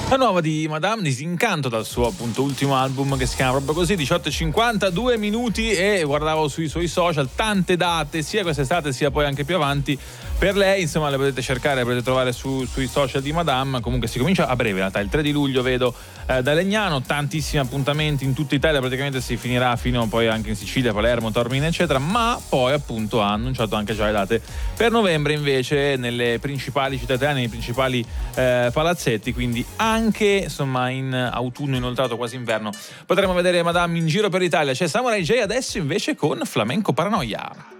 La nuova di Madame, Disincanto, dal suo appunto ultimo album che si chiama proprio così, 18:52 minuti, e guardavo sui suoi social tante date, sia quest'estate sia poi anche più avanti per lei, insomma le potete cercare, le potete trovare sui social di Madame. Comunque si comincia a breve, in realtà il 3 di luglio vedo da Legnano, tantissimi appuntamenti in tutta Italia, praticamente si finirà fino poi anche in Sicilia, Palermo, Taormina eccetera, ma poi appunto ha annunciato anche già le date per novembre invece nelle principali città italiane, nei principali palazzetti, quindi anche insomma in autunno inoltrato, quasi inverno, potremo vedere Madame in giro per l'Italia. C'è Samurai J adesso invece con Flamenco Paranoia.